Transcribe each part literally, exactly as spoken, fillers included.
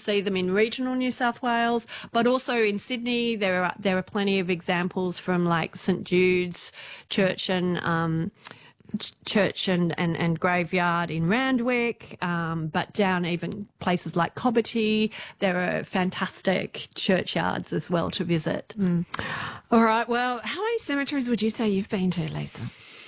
see them in regional New South Wales, but also in Sydney. There are there are plenty of examples from like St Jude's Church and um, church and, and, and graveyard in Randwick, um, but down even places like Cobbitty. There are fantastic churchyards as well to visit. Mm. All right. Well, how many cemeteries would you say you've been to, Lisa?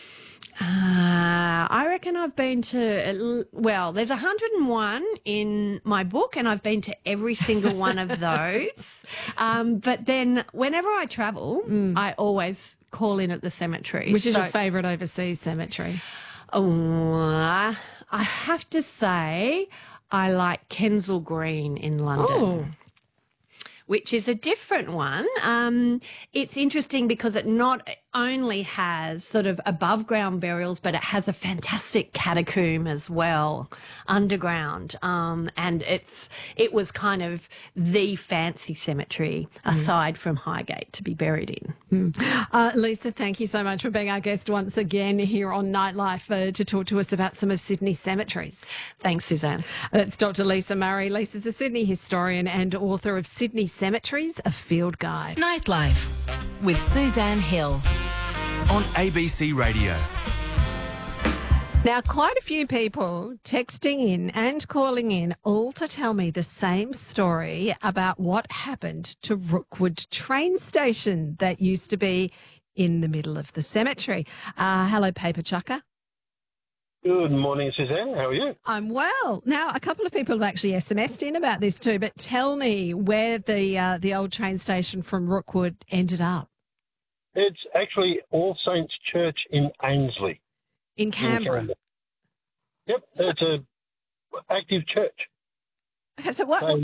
Uh, I reckon I've been to, well, there's one hundred and one in my book, and I've been to every single one of those. Um, but then whenever I travel, mm. I always call in at the cemetery. Which is so, your favourite overseas cemetery? Oh, uh, I have to say I like Kensal Green in London. Oh. Which is a different one. Um, it's interesting because it not only has sort of above ground burials, but it has a fantastic catacomb as well, underground. Um, and it's it was kind of the fancy cemetery aside mm. from Highgate to be buried in. Mm. Uh, Lisa, thank you so much for being our guest once again here on Nightlife uh, to talk to us about some of Sydney's cemeteries. Thanks, Suzanne. That's Doctor Lisa Murray. Lisa's a Sydney historian and author of Sydney Cemeteries, a Field Guide. Nightlife with Suzanne Hill on A B C Radio. Now, quite a few people texting in and calling in all to tell me the same story about what happened to Rookwood train station that used to be in the middle of the cemetery. Uh, hello, Paper Chucker. Good morning, Suzanne. How are you? I'm well. Now, a couple of people have actually S M S'd in about this too, but tell me where the uh, the old train station from Rookwood ended up. It's actually All Saints Church in Ainslie. In Canberra? In Canberra. Yep, so, it's a active church. Okay, so what, so,